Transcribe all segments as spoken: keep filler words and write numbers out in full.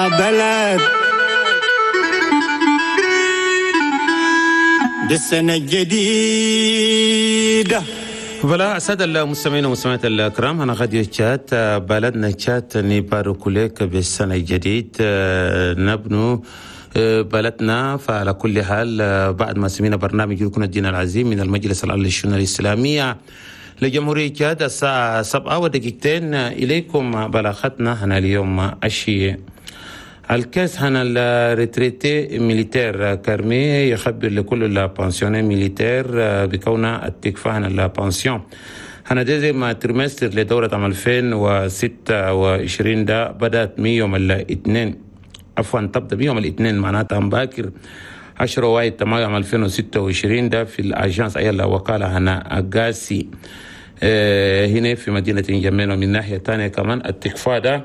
بلد بالسنة الجديدة. فلا أسعد المستمعين والمستمعات الكرام، أنا غادي تشات بلدنا تشات نبارك لك بالسنة الجديد، نبنو بلدنا. فعلى كل حال بعد ما سمينا برنامج ركن الدين العظيم من المجلس العلي للشؤون الإسلامية لجمهورية تشاد الساعة سبعة ودقيقتين إليكم بلاغتنا هنا اليوم الشيء الكاس هنا الريتريتي ميليتير كارمي يخبر لكل البانسيوني ميليتير بكون التكفى هنا البانسيون هنا ديزيم تريمستر لدورة عام ألفين وستة وعشرين ده بدأت من يوم الاثنين عفوا تبدأ بيوم الاثنين معناتها باكر عشرة واحد مايو عام ألفين وستة وعشرين ده في الأجانس أي الوكالة هنا أجاسي اه هنا في مدينة جمينة. ومن ناحية تانية كمان التكفى ده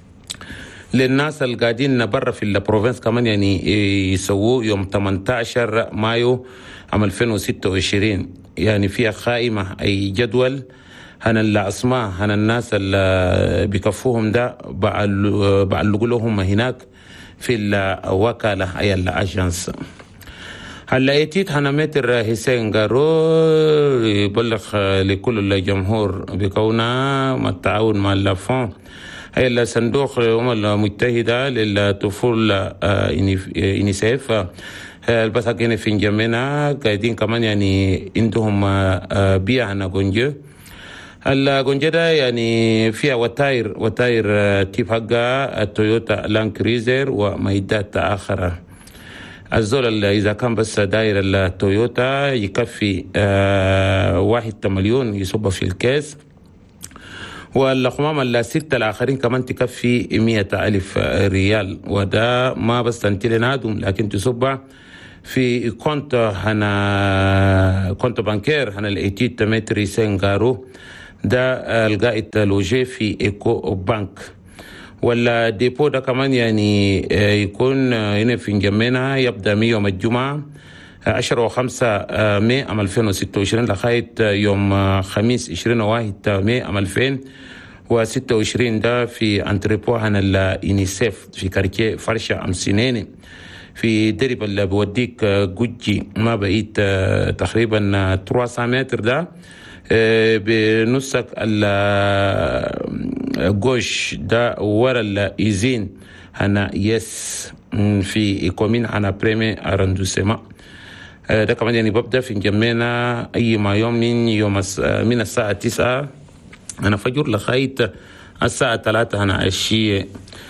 للناس اللي قاعدين برا في البروفنس كمان يعني يسووه يوم ثمانية عشر مايو عام ألفين وستة وعشرين، يعني فيها قائمة أي جدول هنا الأسماء هنا الناس اللي بيكفوهم ده بعلقوا لهم هناك في الوكالة أي الأجانس. هلا يتيت هنا متر حسين قارو يبلغ لكل الجمهور بكونها مع التعاون مع اللافون هي الصندوق الأمم المتحدة للطفول يونيسيف البساكين في جمينا قاعدين كمان يعني عندهم بيئة هنا غونجو. الغونجو ده يعني فيها وتاير وتاير تيب حقها تويوتا لان كريزر ومعدات آخرة. الزول إذا كان بس داير التويوتا يكفي واحد مليون يصب في الكيس، والقمامة الستة الآخرين كمان تكفي مية ألف ريال. وده ما بس تنتلنادهم لكن تصب في كونت هنا كونت بانكير هنا الإيتيت تمتري سنغارو ده القائد لوجي في إيكو بانك. ولا ديبو ده كمان يعني يكون هنا في جمينة يبدأ من يوم الجمعة عشرة وخمسة ماي عام ألفين وستة وعشرين لغاية يوم خميس عشرين وواحد ماي عام ألفين وستة وعشرين ده في انتريبو هنا اليونيسيف في كاركيه فرشة أمسينين في درب اللي بوديك جوجي ما بقيت تقريبا ثلاثمية متر ده بنسك الجوش ده ورا الإيزين هنا يس في إيكومين هنا بريمي أراندوسيما ده كمان يعني ببدأ في جمينا أي ما يوم من يوم من الساعة تسعة أنا فجر لغاية الساعة ثلاثة هنا عشية.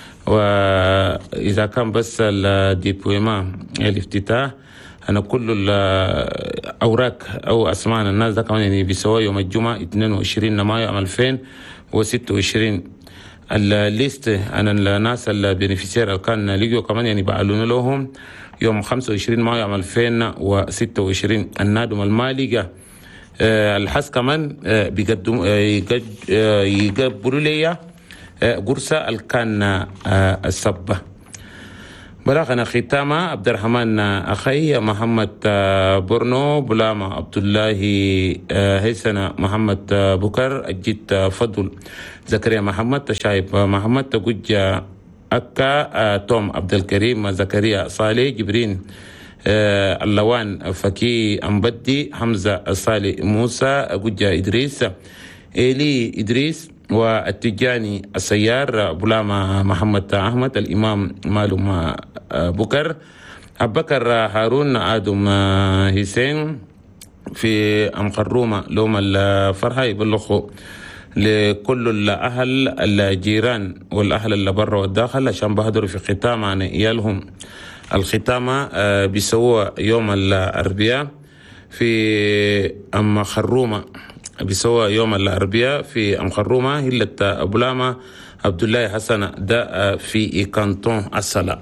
وإذا كان بس الديبويما الافتتاح أنا كل الأوراق أو أسماء الناس ده كمان يعني بيسووا يوم الجمعة اثنين وعشرين مايو عام ألفين وستة وعشرين. الليست أنا الناس البينيفيسير اللي كان لقوا كمان يعني بعلون لهم يوم خمسة وعشرين مايو عام ألفين وستة وعشرين. النادم المالي أه الحس كمان أه بيقدم أه يقبلوا لي قرصة الكان أه الصبة. بلغنا ختامة عبد الرحمن أخي محمد برنو بلامة عبد الله هيسنا محمد بكر أجيت فضل زكريا محمد تشايب محمد تقوج أكا توم عبد الكريم زكريا صالح جبرين اللوان فكي أمبدي حمزة صالح موسى أقوج إدريس إلي إدريس والتجاني السيار بلامة محمد أحمد الإمام معلوم بكر أبكر هارون آدم حسين في أم خرومة لوم الفرحة يبلغوا لكل الأهل الجيران والأهل اللي برا والداخل عشان بهدروا في ختام عن إيالهم. الختامة بيسووا يوم الأربعاء في أم خرومة بيسوى يوم الأربعاء في أم خرومة هلة أبولامة عبد الله حسن ده في كانتون الصلاة.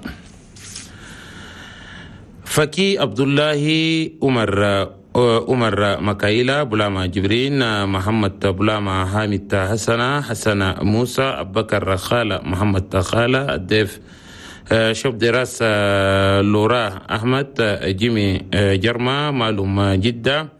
فكي عبد الله عمر عمر مكايلة بولامة جبرين محمد بولامة حامد حسن حسن موسى أبو بكر خالة محمد خالة الضيف شوف دراسة لورا أحمد جيمي جرما معلوم جدة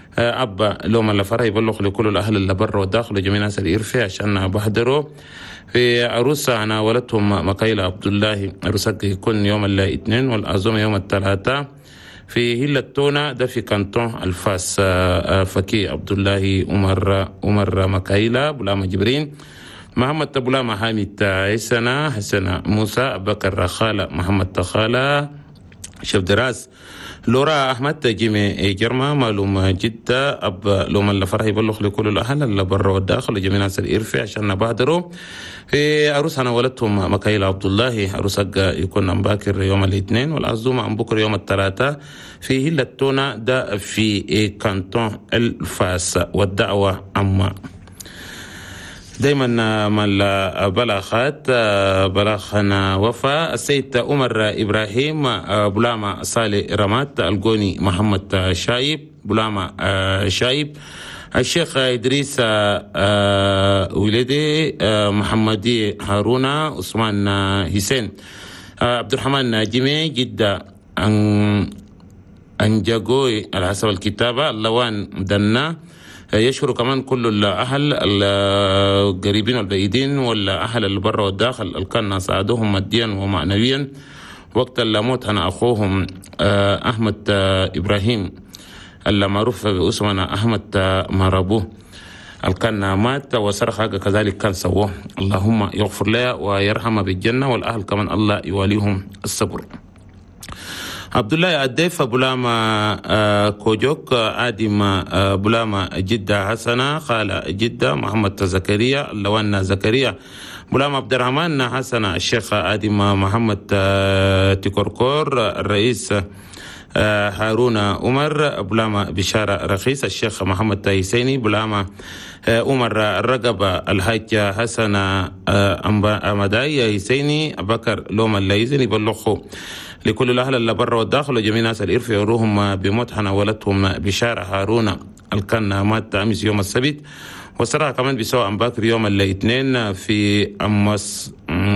أبا لوم الفرح يبلغ لكل الأهل اللي برا والداخل وجميع الناس اللي يرفع عشان بحضروا في عروسة أنا ولدتهم مكايلة عبد الله، عروسك يكون يوم الاثنين والعزومة يوم الثلاثاء في هيلا التونة، ده في كانتون الفاس. فكي عبد الله عمر عمر مكايلة بلام جبرين محمد تبولا حامد حسنا حسنا موسى أبو بكر خالة محمد تخالة شيف دراس لورا أحمد جيمي جرما معلومة جدا أب لو من الفرح يبلغ لكل الأهل اللي برا والداخل جميع ناس الإرفع عشان نبادروا في عروس أنا ولدتهم مكايل عبد الله. عروسك يكون باكر يوم الاثنين والعزومة عن بكر يوم الثلاثاء في هيلا التونة، ده في كانتون الفاس. والدعوة أما دايما مال بلاغات بلاغنا وفاء السيد عمر إبراهيم بلاما صالح رمات القوني محمد شايب بلاما شايب الشيخ إدريس ولدي محمدي هارون عثمان حسين عبد الرحمن جيمي جدة أنجاغوي على حسب الكتابة اللوان دنا. يشكر كمان كل الأهل القريبين والبعيدين والأهل اللي برا والداخل اللي كان ساعدوهم ماديا ومعنويا وقت الموت. أنا أخوهم أحمد إبراهيم المعروف باسمنا أحمد مرابو الكان مات وسرق كذلك كان سواه. اللهم يغفر له ويرحمه بالجنة، والأهل كمان الله يواليهم الصبر. عبد الله الديف بلاما كوجوك آدم بلاما جدة حسنة خالة جدة محمد زكريا اللوان زكريا بلاما عبد الرحمن حسنة الشيخ آدم محمد تكركور الرئيس هارون عمر بلاما بشارة رخيص الشيخ محمد تايسيني بلاما عمر الرقبة الحاج حسن أمداي يسيني بكر لوم الليزني بلخو لكل الأهل اللي برا والداخل وجميع ناس الإرف يروهم بموتحنا ولدهم بشارة هارون الكان مات أمس يوم السبت، وصراحة كمان بيسوى أم باكر يوم الاثنين في أمس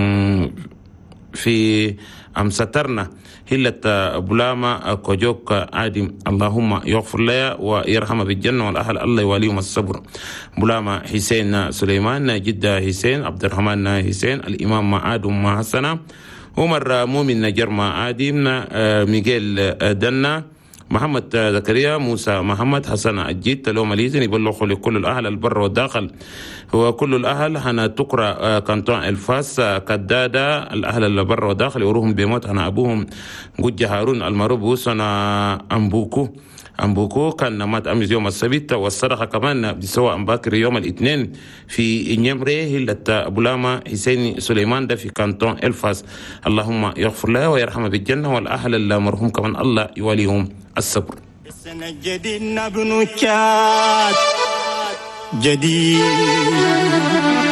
في أم سترنا هلة بلاما كوجوك عادم. اللهم يغفر له ويرحمه بالجنة، والأهل الله يواليهم الصبر. بلاما حسين سليمان جدة حسين عبد الرحمن حسين الإمام آدم حسنة عمر مؤمن جرما عادم ميغيل دنا محمد زكريا موسى محمد حسن الجيت لو ماليزن يبلغوا لكل الأهل البر والداخل وكل الأهل هنا تقرأ كانتون الفاس كدادة الأهل البر والداخل يروهم بموت هنا أبوهم جوج هارون المروبوس أنا أمبوكو أمبوكو كان مات أمس يوم السبت، والصدقة كمان بسوى أمباكر يوم الاثنين في نيمري هلة بلاما حسين سليمان ده في كانتون الفاس. اللهم يغفر له ويرحمه بالجنة، والأهل المرحوم كمان الله يواليهم الصبر. السنة الجديد نبنو جديد